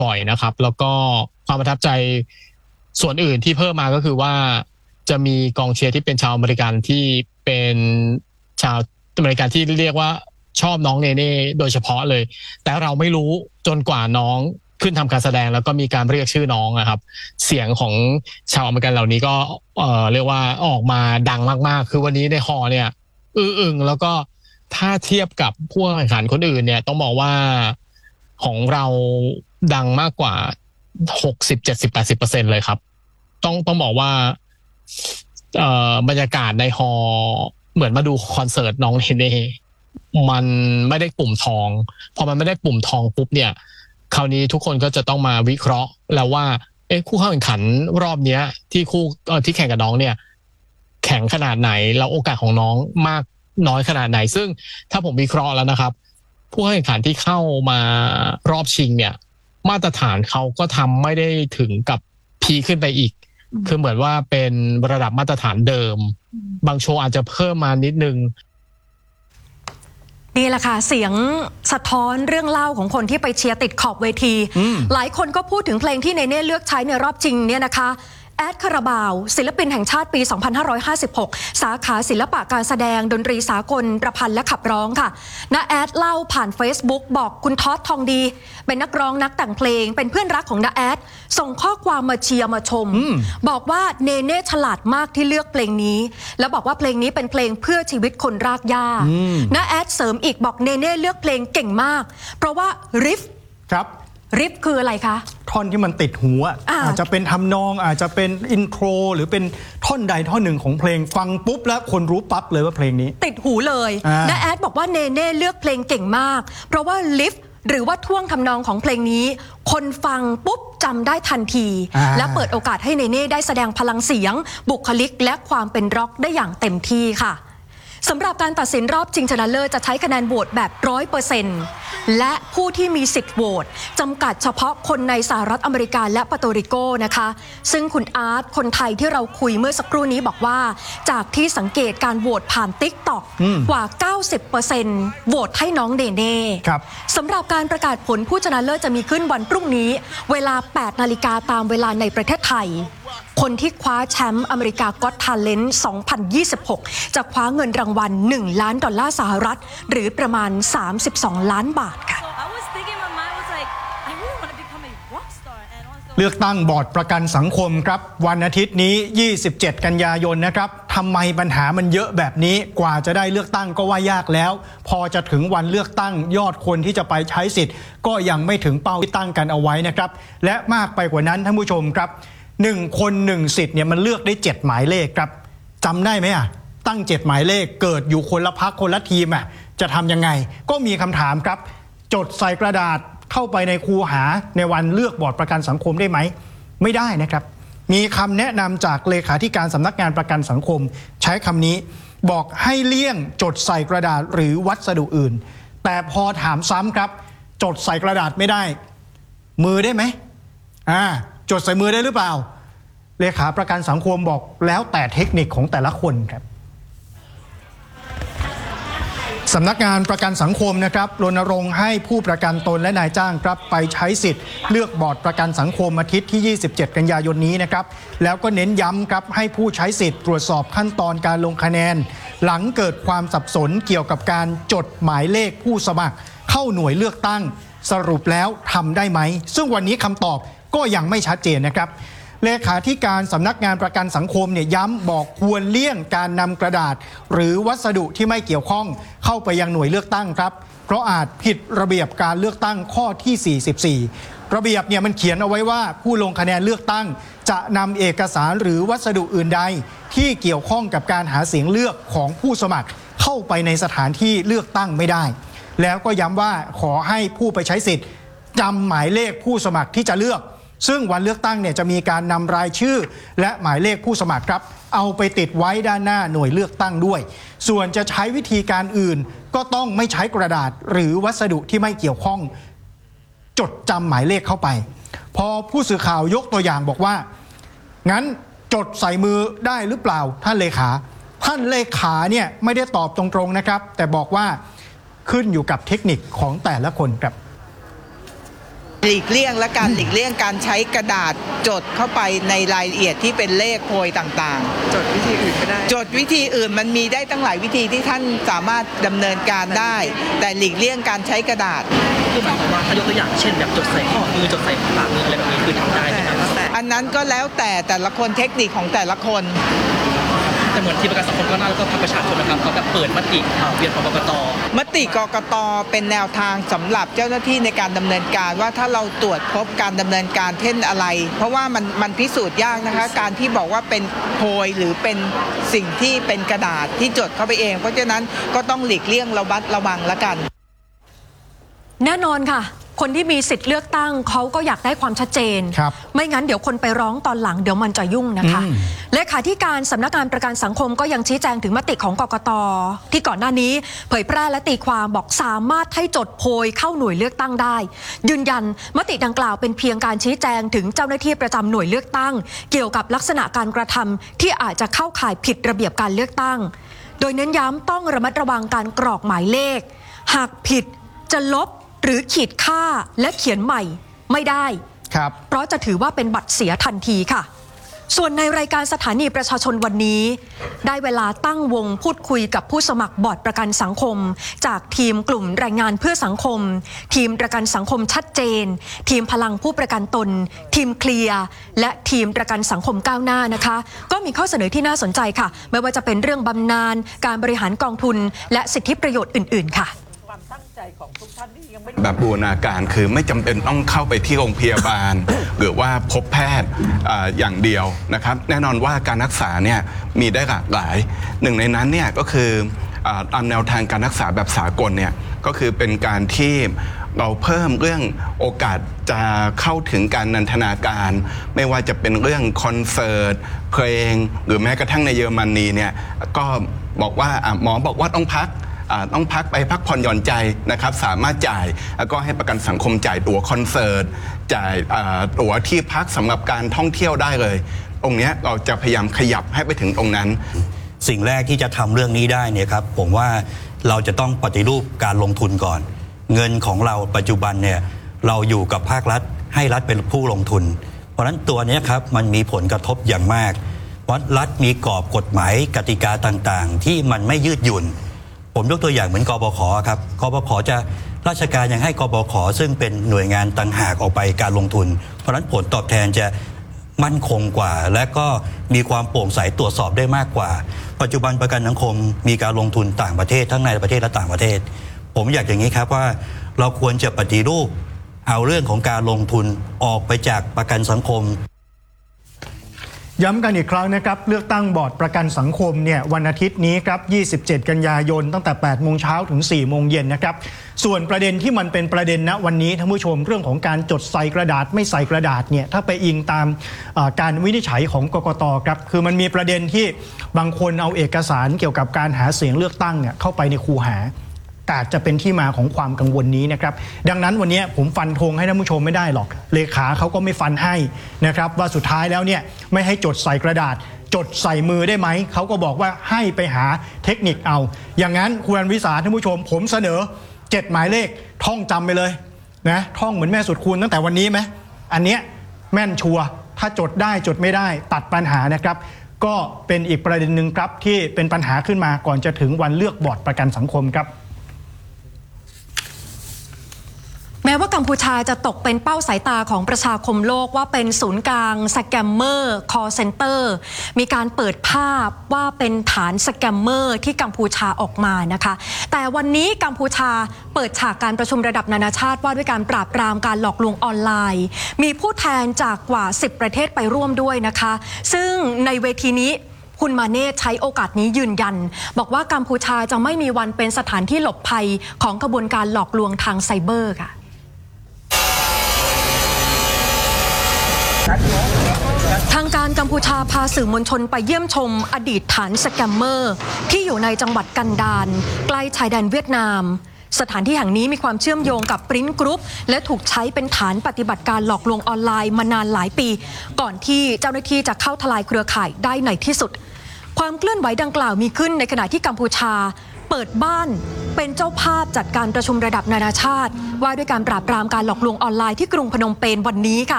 บ่อยนะครับแล้วก็ความประทับใจส่วนอื่นที่เพิ่มมาก็คือว่าจะมีกองเชียร์ที่เป็นชาวอเมริกันที่เป็นชาวอเมริกันที่เรียกว่าชอบน้องเนเน่โดยเฉพาะเลยแต่เราไม่รู้จนกว่าน้องขึ้นทำการแสดงแล้วก็มีการเรียกชื่อน้องนะครับเสียงของชาวอเมริกันเหล่านี้ก็เรียกว่าออกมาดังมากๆคือวันนี้ในฮอลล์เนี่ยอึ้งแล้วก็ถ้าเทียบกับผู้แข่งขันคนอื่นเนี่ยต้องบอกว่าของเราดังมากกว่า60 70 80% เลยครับต้องบอกว่าบรรยากาศในฮอลล์เหมือนมาดูคอนเสิร์ตน้องเนเน่มันไม่ได้ปุ่มทองพอมันไม่ได้ปุ่มทองปุ๊บเนี่ยคราวนี้ทุกคนก็จะต้องมาวิเคราะห์แล้วว่าคู่เข้าแข่งขันรอบนี้ที่แข่งกับน้องเนี่ยแข่งขนาดไหนแล้วโอกาสของน้องมากน้อยขนาดไหนซึ่งถ้าผมวิเคราะห์แล้วนะครับผู้แข่งขันที่เข้ามารอบชิงเนี่ยมาตรฐานเขาก็ทำไม่ได้ถึงกับพีขึ้นไปอีกคือเหมือนว่าเป็นระดับมาตรฐานเดิมบางโชว์อาจจะเพิ่มมานิดนึงนี่แหละค่ะเสียงสะท้อนเรื่องเล่าของคนที่ไปเชียร์ติดขอบเวทีหลายคนก็พูดถึงเพลงที่เนเน่เลือกใช้ในรอบชิงเนี่ยนะคะแอดคาราบาวศิลปินแห่งชาติปี 2556 สาขาศิลปะการแสดงดนตรีสากลประพันธ์และขับร้องค่ะณแอดเล่าผ่าน Facebook บอกคุณท็อดทองดีเป็นนักร้องนักแต่งเพลงเป็นเพื่อนรักของณแอดส่งข้อความมาเชียร์มาชมบอกว่าเนเน่ฉลาดมากที่เลือกเพลงนี้แล้วบอกว่าเพลงนี้เป็นเพลงเพื่อชีวิตคนรากหญ้าณแอดเสริมอีกบอกเนเน่เลือกเพลงเก่งมากเพราะว่าริฟครับริฟคืออะไรคะท่อนที่มันติดหูอาจจะเป็นทำนองอาจจะเป็นอินโทรหรือเป็นท่อนใดท่อนหนึ่งของเพลงฟังปุ๊บแล้วคนรู้ปั๊บเลยว่าเพลงนี้ติดหูเลยและแอดบอกว่าเนเน่เลือกเพลงเก่งมากเพราะว่าลิฟหรือว่าท่วงทำนองของเพลงนี้คนฟังปุ๊บจำได้ทันทีและเปิดโอกาสให้เนเน่ได้แสดงพลังเสียงบุคลิกและความเป็นร็อกได้อย่างเต็มที่ค่ะสำหรับการตัดสินรอบชิงชนะเลิศจะใช้คะแนนโหวตแบบ 100% และผู้ที่มีสิทธิ์โหวตจำกัดเฉพาะคนในสหรัฐอเมริกาและปาโตริโกนะคะซึ่งคุณอาร์ตคนไทยที่เราคุยเมื่อสักครู่นี้บอกว่าจากที่สังเกตการโหวตผ่าน TikTok กว่า 90% โหวตให้น้องเนเน่สำหรับการประกาศผลผู้ชนะเลิศจะมีขึ้นวันพรุ่งนี้เวลา 8 นาฬิกาตามเวลาในประเทศไทยคนที่คว้าแชมป์อเมริกาก็อตทาเลนต์ 2026 จะคว้าเงินรางวัล$1 ล้านหรือประมาณ32 ล้านบาทค่ะเลือกตั้งบอร์ดประกันสังคมครับวันอาทิตย์นี้27 กันยายนนะครับทำไมปัญหามันเยอะแบบนี้กว่าจะได้เลือกตั้งก็ว่ายากแล้วพอจะถึงวันเลือกตั้งยอดคนที่จะไปใช้สิทธิ์ก็ยังไม่ถึงเป้าที่ตั้งกันเอาไว้นะครับและมากไปกว่านั้นท่านผู้ชมครับ1 คน 1 สิทธิ์เนี่ยมันเลือกได้7หมายเลขครับจำได้ไหมตั้ง7หมายเลขเกิดอยู่คนละพรรคคนละทีมจะทำยังไงก็มีคำถามครับจดใส่กระดาษเข้าไปในคูหาในวันเลือกบอร์ดประกันสังคมได้ไหมไม่ได้นะครับมีคำแนะนำจากเลขาธิการสำนักงานประกันสังคมใช้คำนี้บอกให้เลี่ยงจดใส่กระดาษหรือวัสดุอื่นแต่พอถามซ้ำครับจดใส่กระดาษไม่ได้มือได้ไหมจดใส่มือได้หรือเปล่าเลขาประกันสังคมบอกแล้วแต่เทคนิคของแต่ละคนครับสำนักงานประกันสังคมนะครับรณรงค์ให้ผู้ประกันตนและนายจ้างครับไปใช้สิทธิ์เลือกบอร์ดประกันสังคมอาทิตย์ที่27 กันยายนนี้นะครับแล้วก็เน้นย้ำครับให้ผู้ใช้สิทธิ์ตรวจสอบขั้นตอนการลงคะแนนหลังเกิดความสับสนเกี่ยวกับการจดหมายเลขผู้สมัครเข้าหน่วยเลือกตั้งสรุปแล้วทำได้ไหมซึ่งวันนี้คำตอบก็ยังไม่ชัดเจนนะครับเลขาธิการสำนักงานประกันสังคมเนี่ยย้ำบอกควรเลี่ยงการนำกระดาษหรือวัสดุที่ไม่เกี่ยวข้องเข้าไปยังหน่วยเลือกตั้งครับเพราะอาจผิดระเบียบการเลือกตั้งข้อที่44ระเบียบเนี่ยมันเขียนเอาไว้ว่าผู้ลงคะแนนเลือกตั้งจะนำเอกสารหรือวัสดุอื่นใดที่เกี่ยวข้องกับการหาเสียงเลือกของผู้สมัครเข้าไปในสถานที่เลือกตั้งไม่ได้แล้วก็ย้ำว่าขอให้ผู้ไปใช้สิทธิ์จำหมายเลขผู้สมัครที่จะเลือกซึ่งวันเลือกตั้งเนี่ยจะมีการนำรายชื่อและหมายเลขผู้สมัครครับเอาไปติดไว้ด้านหน้าหน่วยเลือกตั้งด้วยส่วนจะใช้วิธีการอื่นก็ต้องไม่ใช้กระดาษหรือวัสดุที่ไม่เกี่ยวข้องจดจำหมายเลขเข้าไปพอผู้สื่อข่าวยกตัวอย่างบอกว่างั้นจดใส่มือได้หรือเปล่าท่านเลขาเนี่ยไม่ได้ตอบตรงๆนะครับแต่บอกว่าขึ้นอยู่กับเทคนิคของแต่ละคนครับหลีกเลี่ยงและการหลีกเลี่ยงการใช้กระดาษจดเข้าไปในรายละเอียดที่เป็นเลขโพยต่างๆจดวิธีอื่นก็ได้จดวิธีอื่นมันมีได้ตั้งหลายวิธีที่ท่านสามารถดำเนินการได้ แต่หลีกเลี่ยงการใช้กระดาษคือหมายความว่าถ้ายกตัวอย่างเช่นแบบจดใส่ข้อมือจดใส่ปากมืออะไรแบบนี้คือทำได้ใช่ไหมอันนั้นก็แล้วแต่ละคนเทคนิคของแต่ละคนแต่เหมือนทีมประกันสังคมก้าวหน้าแล้วก็พรรคประชาชนนะครับเขาแบบเปิดมติเวียนของกกต. มติกกต.เป็นแนวทางสำหรับเจ้าหน้าที่ในการดำเนินการว่าถ้าเราตรวจพบการดำเนินการเช่นอะไรเพราะว่ามันพิสูจน์ยากนะคะการที่บอกว่าเป็นโพยหรือเป็นสิ่งที่เป็นกระดาษที่จดเข้าไปเองเพราะฉะนั้นก็ต้องหลีกเลี่ยงระวังละกันแน่นอนค่ะคนที่มีสิทธิ์เลือกตั้งเขาก็อยากได้ความชัดเจนไม่งั้นเดี๋ยวคนไปร้องตอนหลังเดี๋ยวมันจะยุ่งนะคะเลขาธิการสำนักงานประกันสังคมก็ยังชี้แจงถึงมติของกกต.ที่ก่อนหน้านี้เผยแพร่และตีความบอกสามารถให้จดโพยเข้าหน่วยเลือกตั้งได้ยืนยันมติดังกล่าวเป็นเพียงการชี้แจงถึงเจ้าหน้าที่ประจำหน่วยเลือกตั้งเกี่ยวกับลักษณะการกระทำที่อาจจะเข้าข่ายผิดระเบียบการเลือกตั้งโดยเน้นย้ำต้องระมัดระวังการกรอกหมายเลขหากผิดจะลบหรือขีดค่าและเขียนใหม่ไม่ได้เพราะจะถือว่าเป็นบัตรเสียทันทีค่ะส่วนในรายการสถานีประชาชนวันนี้ได้เวลาตั้งวงพูดคุยกับผู้สมัครบอร์ดประกันสังคมจากทีมกลุ่มแรงงานเพื่อสังคมทีมประกันสังคมชัดเจนทีมพลังผู้ประกันตนทีมเคลียร์และทีมประกันสังคมก้าวหน้านะคะก็มีข้อเสนอที่น่าสนใจค่ะไม่ว่าจะเป็นเรื่องบำนาญการบริหารกองทุนและสิทธิประโยชน์อื่นๆค่ะแบบบูรณาการคือไม่จำเป็นต้องเข้าไปที่โรงพยาบาล หรือว่าพบแพทย์อย่างเดียวนะครับแน่นอนว่าการรักษาเนี่ยมีได้หลากหลายหนึ่งในนั้นเนี่ยก็คือตามแนวทางการรักษาแบบสากลเนี่ยก็คือเป็นการที่เราเพิ่มเรื่องโอกาสจะเข้าถึงการนันทนาการไม่ว่าจะเป็นเรื่องคอนเสิร์ตเพลงหรือแม้กระทั่งในเยอรมนีเนี่ยก็บอกว่าหมอบอกว่าต้องพักไปพักผ่อนหย่อนใจนะครับสามารถจ่ายแล้วก็ให้ประกันสังคมจ่ายตั๋วคอนเสิร์ตจ่ายตั๋วที่พักสำหรับการท่องเที่ยวได้เลยตรงนี้เราจะพยายามขยับให้ไปถึงตรงนั้นสิ่งแรกที่จะทำเรื่องนี้ได้เนี่ยครับผมว่าเราจะต้องปฏิรูปการลงทุนก่อนเงินของเราปัจจุบันเนี่ยเราอยู่กับภาครัฐให้รัฐเป็นผู้ลงทุนเพราะฉะนั้นตัวนี้ครับมันมีผลกระทบอย่างมากเพราะรัฐมีกรอบกฎหมายกติกาต่างๆที่มันไม่ยืดหยุ่นผมยกตัวอย่างเหมือนกบข.ครับกบข.จะราชการยังให้กบข.ซึ่งเป็นหน่วยงานต่างหากออกไปการลงทุนเพราะฉะนั้นผลตอบแทนจะมั่นคงกว่าและก็มีความโปร่งใสตรวจสอบได้มากกว่าปัจจุบันประกันสังคมมีการลงทุนต่างประเทศทั้งในประเทศและต่างประเทศผมอยากอย่างนี้ครับว่าเราควรจะปฏิรูปเอาเรื่องของการลงทุนออกไปจากประกันสังคมย้ำกันอีกครั้งนะครับเลือกตั้งบอร์ดประกันสังคมเนี่ยวันอาทิตย์นี้ครับ27 กันยายนตั้งแต่ 8 โมงเช้าถึง 4 โมงเย็นนะครับส่วนประเด็นที่มันเป็นประเด็นณวันนี้ท่านผู้ชมเรื่องของการจดใส่กระดาษไม่ใส่กระดาษเนี่ยถ้าไปอิงตามการวินิจฉัยของกกต.ครับคือมันมีประเด็นที่บางคนเอาเอกสารเกี่ยวกับการหาเสียงเลือกตั้งเนี่ยเข้าไปในคูหาอาจจะเป็นที่มาของความกังวลนี้นะครับดังนั้นวันนี้ผมฟันธงให้ท่านผู้ชมไม่ได้หรอกเลขาเขาก็ไม่ฟันให้นะครับว่าสุดท้ายแล้วเนี่ยไม่ให้จดใส่กระดาษจดใส่มือได้ไหมเขาก็บอกว่าให้ไปหาเทคนิคเอาอย่างนั้นคุณวิสาท่านผู้ชมผมเสนอ7หมายเลขท่องจำไปเลยนะท่องเหมือนแม่สุดคูณตั้งแต่วันนี้ไหมอันเนี้ยแม่นชัวร์ถ้าจดได้จดไม่ได้ตัดปัญหานะครับก็เป็นอีกประเด็นหนึ่งครับที่เป็นปัญหาขึ้นมาก่อนจะถึงวันเลือกบอร์ดประกันสังคมครับแม้ว่ากัมพูชาจะตกเป็นเป้าสายตาของประชาคมโลกว่าเป็นศูนย์กลางสแกมเมอร์คอลเซ็นเตอร์มีการเปิดภาพว่าเป็นฐานสแกมเมอร์ที่กัมพูชาออกมานะคะแต่วันนี้กัมพูชาเปิดฉากการประชุมระดับนานาชาติว่าด้วยการปราบปรามการหลอกลวงออนไลน์มีผู้แทนจากกว่า10ประเทศไปร่วมด้วยนะคะซึ่งในเวทีนี้คุณมาเนตใช้โอกาสนี้ยืนยันบอกว่ากัมพูชาจะไม่มีวันเป็นสถานที่หลบภัยของกระบวนการหลอกลวงทางไซเบอร์ค่ะทางการกัมพูชาพาสื่อมวลชนไปเยี่ยมชมอดีตฐานสแกมเมอร์ที่อยู่ในจังหวัดกันดารใกล้ชายแดนเวียดนามสถานที่แห่งนี้มีความเชื่อมโยงกับปริ้นกรุ๊ปและถูกใช้เป็นฐานปฏิบัติการหลอกลวงออนไลน์มานานหลายปีก่อนที่เจ้าหน้าที่จะเข้าทลายเครือข่ายได้ในที่สุดความเคลื่อนไหวดังกล่าวมีขึ้นในขณะที่กัมพูชาเปิดบ้านเป็นเจ้าภาพจัดการประชุมระดับนานาชาติว่าด้วยการปราบปรามการหลอกลวงออนไลน์ที่กรุงพนมเปญวันนี้ค่ะ